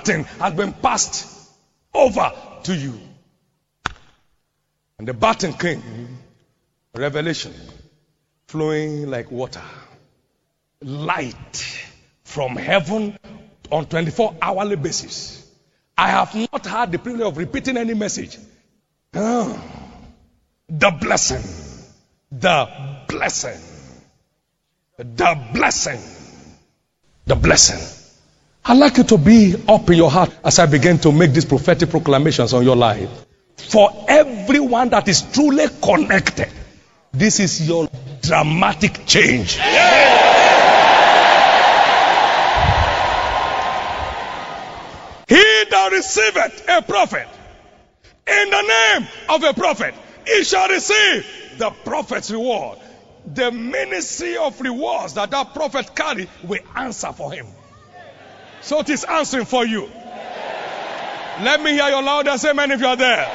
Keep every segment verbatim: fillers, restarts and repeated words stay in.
baton has been passed over to you. And the baton came, revelation, flowing like water, light from heaven on twenty-four hourly basis. I have not had the privilege of repeating any message. Oh, the blessing, the blessing, the blessing, the blessing. I'd like you to be up in your heart as I begin to make these prophetic proclamations on your life. For everyone that is truly connected, this is your dramatic change. He that receiveth a prophet in the name of a prophet, he shall receive the prophet's reward. The ministry of rewards that that prophet carry will answer for him. So it is answering for you. Let me hear your loudest amen if you are there.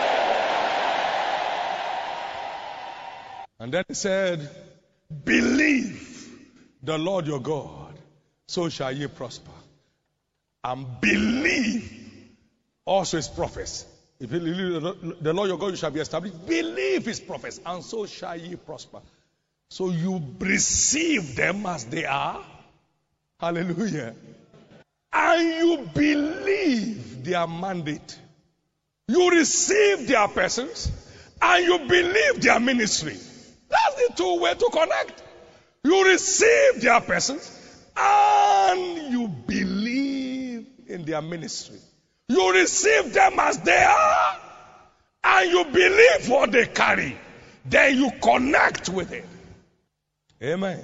And then he said, believe the Lord your God, so shall ye prosper. And believe also his prophets. If you believe the Lord your God, you shall be established. Believe his prophets, and so shall ye prosper. So you receive them as they are. Hallelujah. And you believe their mandate. You receive their persons, and you believe their ministry. That's the two way to connect. You receive their persons, and you believe in their ministry. You receive them as they are, and you believe what they carry. Then you connect with it. Amen.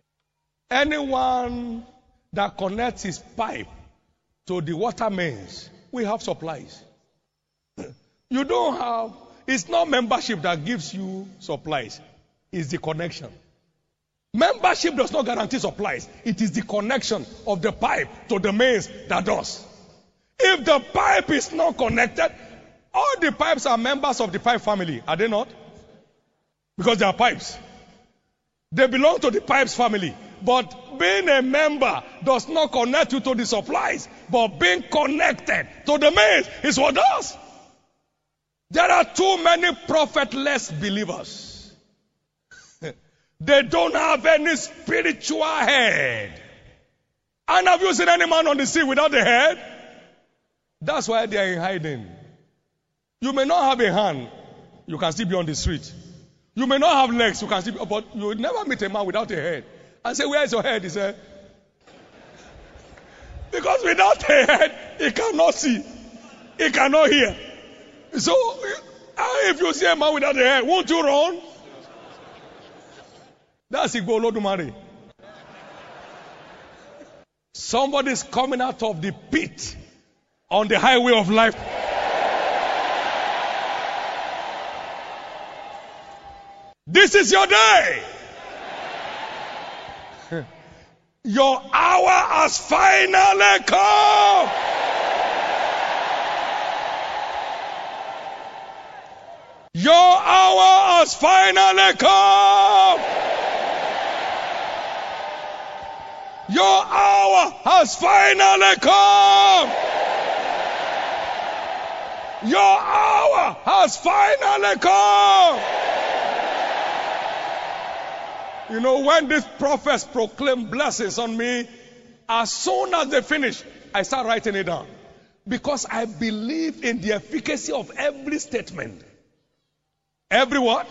Anyone that connects his pipe to the water mains, we have supplies. You don't have, it's not membership that gives you supplies, it's the connection. Membership does not guarantee supplies. It is the connection of the pipe to the mains that does. If the pipe is not connected, all the pipes are members of the pipe family, are they not? Because they are pipes. They belong to the pipes family. But being a member does not connect you to the supplies. But being connected to the mains is what does. There are too many prophetless believers. They don't have any spiritual head. And have you seen any man on the sea without a head? That's why they are in hiding. You may not have a hand, you can still be on the street. You may not have legs, you can still be, but you will never meet a man without a head. And say, where is your head? He said, because without a head, he cannot see. He cannot hear. So, if you see a man without a head, won't you run? That's Igbo Olodumare. Somebody's coming out of the pit on the highway of life. This is your day. Your hour has finally come. Your hour has finally come. Your hour has finally come. Your hour has finally come. You know, when these prophets proclaim blessings on me, as soon as they finish, I start writing it down. Because I believe in the efficacy of every statement. Every what?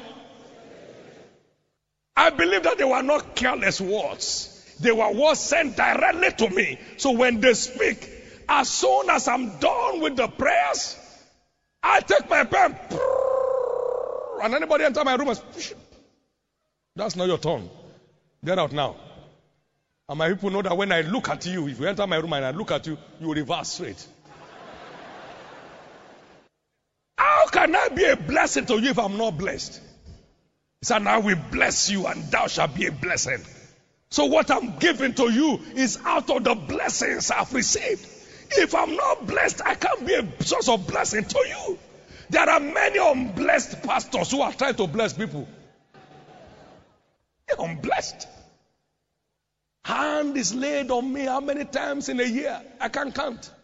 I believe that they were not careless words. They were words sent directly to me. So when they speak, as soon as I'm done with the prayers, I take my pen, and anybody enter my room and that's not your turn. Get out now. And my people know that when I look at you, if you enter my room and I look at you, you will reverse straight. How can I be a blessing to you if I'm not blessed? He said, now we bless you and thou shalt be a blessing. So what I'm giving to you is out of the blessings I've received. If I'm not blessed, I can't be a source of blessing to you. There are many unblessed pastors who are trying to bless people. They're unblessed. Hand is laid on me how many times in a year? I can't count.